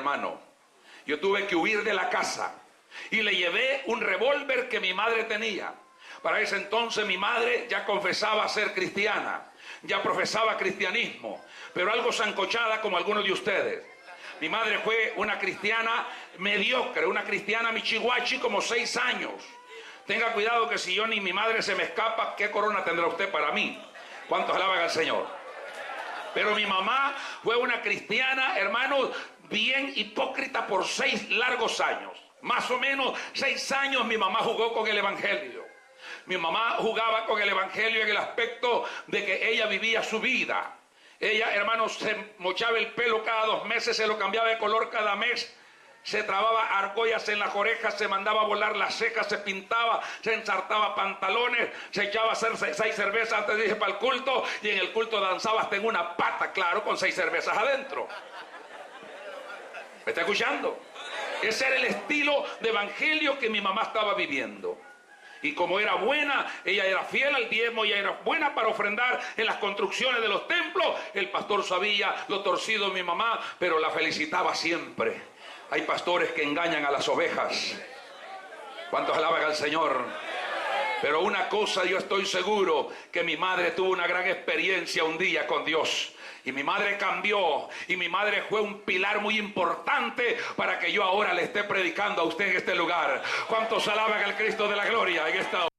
hermano. Yo tuve que huir de la casa y le llevé un revólver que mi madre tenía. Para ese entonces mi madre ya confesaba ser cristiana, ya profesaba cristianismo, pero algo sancochada como algunos de ustedes. Mi madre fue una cristiana mediocre, una cristiana michiguachi como 6 años. Tenga cuidado que si yo ni mi madre se me escapa, ¿qué corona tendrá usted para mí? ¿Cuántos alaban al Señor? Pero mi mamá fue una cristiana, hermanos, bien hipócrita por 6 largos años. Más o menos 6 años mi mamá jugó con el evangelio. Mi mamá jugaba con el evangelio en el aspecto de que ella vivía su vida. Ella, hermanos, se mochaba el pelo cada 2 meses, se lo cambiaba de color cada mes. Se trababa argollas en las orejas, se mandaba a volar las cejas, se pintaba, se ensartaba pantalones, se echaba a hacer 6 cervezas antes de irse para el culto, y en el culto danzaba hasta en una pata, claro, con 6 cervezas adentro. ¿Me está escuchando? Ese era el estilo de evangelio que mi mamá estaba viviendo. Y como era buena, ella era fiel al diezmo, ella era buena para ofrendar en las construcciones de los templos. El pastor sabía lo torcido de mi mamá, pero la felicitaba siempre. Hay pastores que engañan a las ovejas. ¿Cuántos alaban al Señor? Pero una cosa yo estoy seguro, que mi madre tuvo una gran experiencia un día con Dios. Y mi madre cambió, y mi madre fue un pilar muy importante para que yo ahora le esté predicando a usted en este lugar. ¿Cuántos alaban al Cristo de la gloria en esta hora?